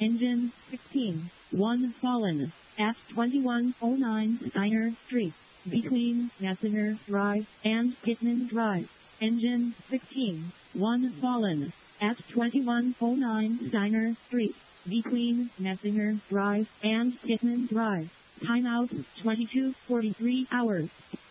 Engine 16, 1 fallen, at 2109 Steiner Street, between Messinger Drive and Pittman Drive. Engine 16, 1 fallen, at 2109 Steiner Street, between Messinger Drive and Pittman Drive. Timeout 22:43 hours.